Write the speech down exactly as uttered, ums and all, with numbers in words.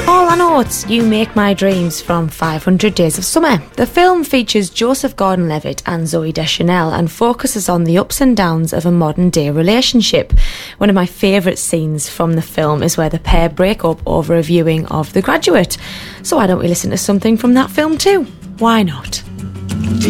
All I know, it's You Make My Dreams from five hundred Days of Summer. The film features Joseph Gordon-Levitt and Zooey Deschanel and focuses on the ups and downs of a modern-day relationship. One of my favourite scenes from the film is where the pair break up over a viewing of The Graduate. So why don't we listen to something from that film too? Why not?